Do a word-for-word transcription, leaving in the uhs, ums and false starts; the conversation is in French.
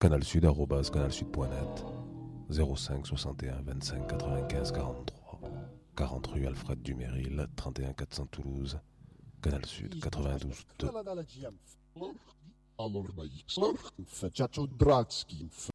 Canalsud, arobase canalsud point net, zéro cinq soixante et un vingt-cinq quatre-vingt-quinze quarante-trois, quarante rue Alfred Duméril, trente et un quatre cents Toulouse, Canal Sud quatre-vingt-douze deux.